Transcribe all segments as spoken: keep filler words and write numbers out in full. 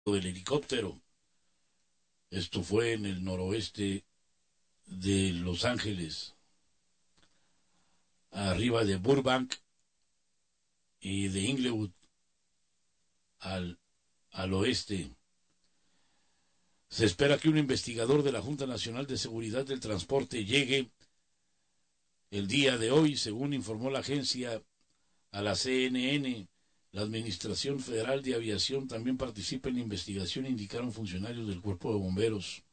del helicóptero. Esto fue en el noroeste de Los Ángeles, arriba de Burbank y de Inglewood al, al oeste. Se espera que un investigador de la Junta Nacional de Seguridad del Transporte llegue el día de hoy, según informó la agencia a la C N N. La Administración Federal de Aviación también participa en la investigación, indicaron funcionarios del Cuerpo de Bomberos.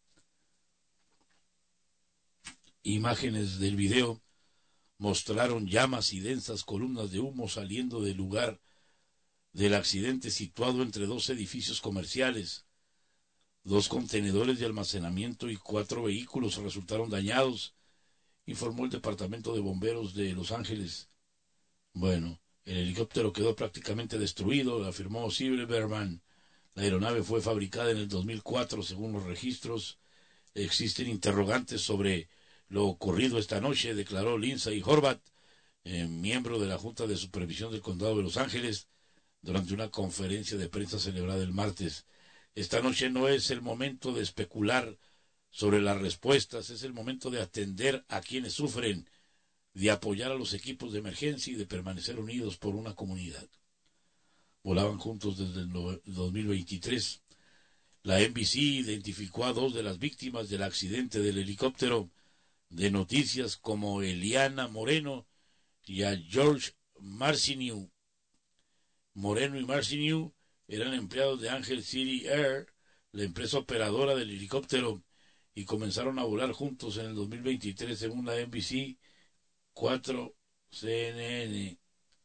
Imágenes del video mostraron llamas y densas columnas de humo saliendo del lugar del accidente situado entre dos edificios comerciales. Dos contenedores de almacenamiento y cuatro vehículos resultaron dañados, informó el Departamento de Bomberos de Los Ángeles. Bueno, el helicóptero quedó prácticamente destruido, afirmó Silverman. La aeronave fue fabricada en el dos mil cuatro, según los registros. Existen interrogantes sobre lo ocurrido esta noche, declaró Lindsay Horvath, eh, miembro de la Junta de Supervisión del Condado de Los Ángeles, durante una conferencia de prensa celebrada el martes. Esta noche no es el momento de especular sobre las respuestas, es el momento de atender a quienes sufren, de apoyar a los equipos de emergencia y de permanecer unidos por una comunidad. Volaban juntos desde el dos mil veintitrés. La N B C identificó a dos de las víctimas del accidente del helicóptero de noticias como Eliana Moreno y a George Marcineau. Moreno y Marcineau eran empleados de Angel City Air, la empresa operadora del helicóptero, y comenzaron a volar juntos en el dos mil veintitrés, según la N B C cuatro C N N.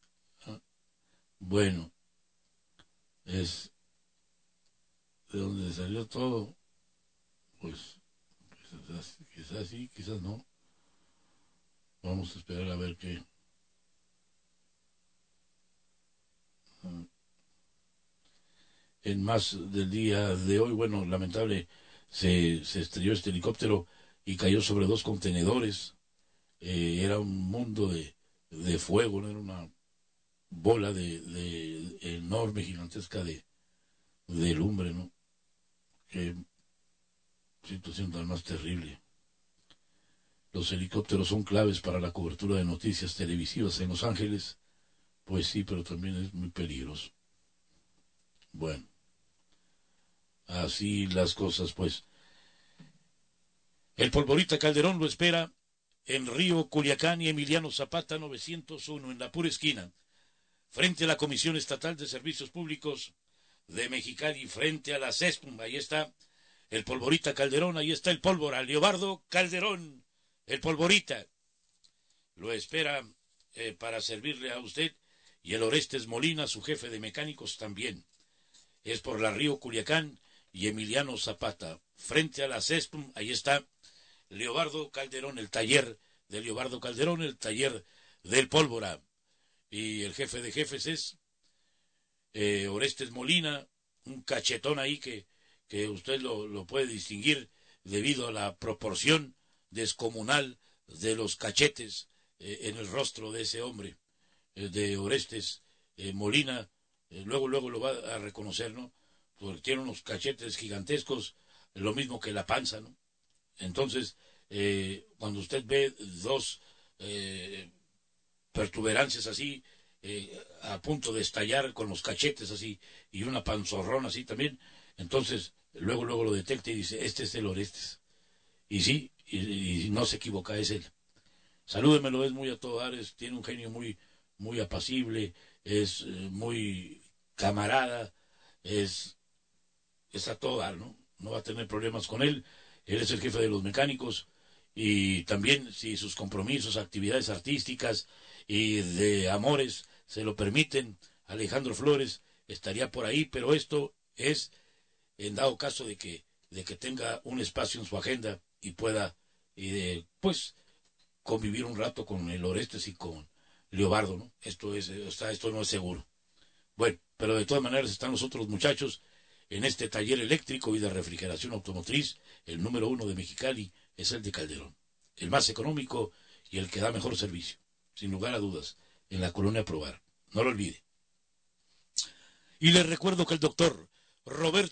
Bueno, es de donde salió todo, pues quizás, quizás sí, quizás no. Vamos a esperar a ver qué. En más del día de hoy, bueno, lamentable, se, se estrelló este helicóptero y cayó sobre dos contenedores. Eh, era un mundo de, de fuego, no era una bola de, de enorme, gigantesca de, de lumbre, ¿no? Qué situación tan más terrible. Los helicópteros son claves para la cobertura de noticias televisivas en Los Ángeles. Pues sí, pero también es muy peligroso. Bueno, así las cosas, pues. El Polvorita Calderón lo espera en Río Culiacán y Emiliano Zapata novecientos uno, en la pura esquina, frente a la Comisión Estatal de Servicios Públicos de Mexicali, frente a la CESPUM. Ahí está el Polvorita Calderón, ahí está el Pólvora, Leobardo Calderón, el Polvorita. Lo espera eh, para servirle a usted, y el Orestes Molina, su jefe de mecánicos, también. Es por la Río Culiacán y Emiliano Zapata, frente a la CESPUM. Ahí está Leobardo Calderón, el taller de Leobardo Calderón, el taller del Pólvora. Y el jefe de jefes es eh, Orestes Molina, un cachetón ahí que, que usted lo, lo puede distinguir debido a la proporción descomunal de los cachetes eh, en el rostro de ese hombre, eh, de Orestes eh, Molina. Eh, luego, luego lo va a reconocer, ¿no? Porque tiene unos cachetes gigantescos, lo mismo que la panza, ¿no? Entonces, eh, cuando usted ve dos eh, pertuberancias así, eh, a punto de estallar, con los cachetes así, y una panzorrona así también, entonces, luego, luego lo detecta y dice, este es el Orestes. Y sí, y, y no se equivoca, es él. Salúdemelo, es muy a todo dar, es, tiene un genio muy, muy apacible, es eh, muy camarada, es, es a todo dar, ¿no? No va a tener problemas con él. Él es el jefe de los mecánicos, y también, si sus compromisos, actividades artísticas y de amores se lo permiten, Alejandro Flores estaría por ahí, pero esto es en dado caso de que, de que tenga un espacio en su agenda y pueda, y de, pues, convivir un rato con el Orestes y con Leobardo, ¿no? Esto es, o sea, esto no es seguro. Bueno, pero de todas maneras están los otros muchachos en este taller eléctrico y de refrigeración automotriz. El número uno de Mexicali es el de Calderón, el más económico y el que da mejor servicio, sin lugar a dudas, en la colonia Provar. No lo olvide. Y les recuerdo que el doctor Roberto